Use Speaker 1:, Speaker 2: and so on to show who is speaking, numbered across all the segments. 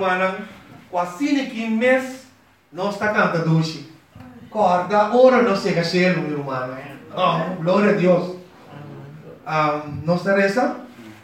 Speaker 1: irmã, quase que mês, nós está cantando doce. Corda, ora não chega a ser, meu irmão. Oh, glória a Deus. Nós reza.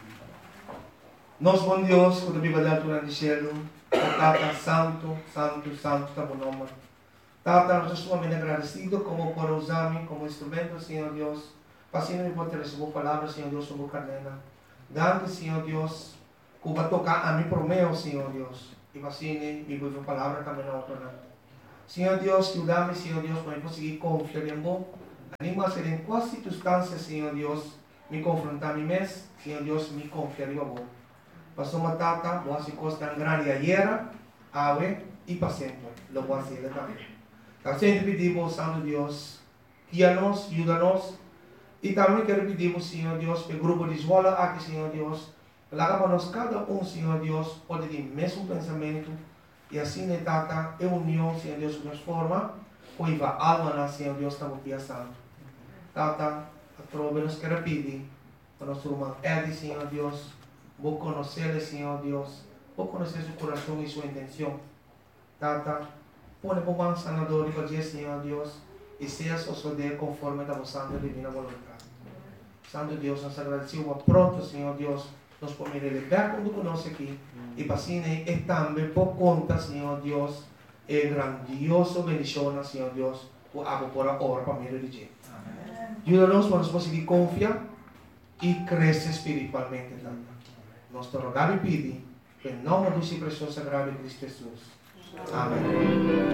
Speaker 1: Nós, bom Deus, quando a Bíblia dá durante o cielo, Tata, santo, santo, santo, está bom nome. Tata, nós estamos muito agradecidos como por usar-me como instrumento, Senhor Deus. Passando me por receber a palavra, Senhor Deus, sobre a cadena. Dando, Senhor Deus, que vai tocar a mim por meu, Senhor Deus. E passando me por a palavra também na outra. Senhor Deus, ajuda-me, Senhor Deus, para eu conseguir confiar em você. Anima a ser em quais circunstâncias, Senhor Deus, me confrontar a mim mesmo, Senhor Deus, me confiar em você. Passou uma tata, você costa grande ayer, ave e para sempre. Lo voy a hacer também. Então, sempre pedimos, Santo Deus, guia-nos, ajuda-nos. E também quero pedir, Senhor Deus, para o grupo de escola aqui, Senhor Deus, para nós cada Senhor Deus, pode ter o mesmo pensamento. E assim, tata, é união, Senhor Deus, de forma, pois a alma, Senhor Deus, está muito santo. Tata, a prova nos quer pedir, para nosso irmão Eddie, Senhor Deus, vou conhecer, Senhor Deus, vou conhecer seu coração e sua intenção. Tata, põe por mão sanador e fazer, Senhor Deus, e seja suceder conforme a vossa divina vontade. Santo Deus, nós agradecemos pronto, Senhor Deus, nós podemos liberar quando conosco aqui, e para assim, e também por conta, Senhor Deus, é grandioso bendição, Senhor Deus, o abo por a hora para me dirigir. Ajuda-nos para nós conseguir confiar e crescer espiritualmente também. Nós te rogamos e pedimos, em nome do seu precioso sagrado Cristo Jesus. Amém.